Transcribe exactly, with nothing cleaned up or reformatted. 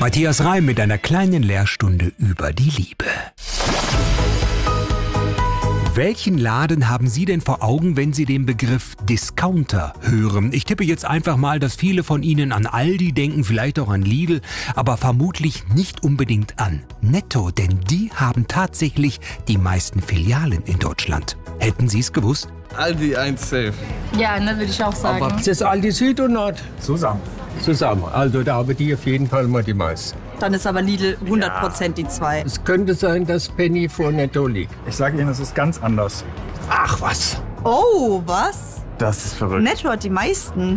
Matthias Reim mit einer kleinen Lehrstunde über die Liebe. Welchen Laden haben Sie denn vor Augen, wenn Sie den Begriff Discounter hören? Ich tippe jetzt einfach mal, dass viele von Ihnen an Aldi denken, vielleicht auch an Lidl, aber vermutlich nicht unbedingt an Netto, denn die haben tatsächlich die meisten Filialen in Deutschland. Hätten Sie es gewusst? Aldi eins safe. Ja, ne, würde ich auch sagen. Aber ist das Aldi Süd und Nord? Zusammen. Zusammen. Also da haben die auf jeden Fall mal die meisten. Dann ist aber Lidl hundert Prozent die zwei. Es könnte sein, dass Penny vor Netto liegt. Ich sage Ihnen, es ist ganz anders. Ach was. Oh, was? Das ist verrückt. Netto hat die meisten.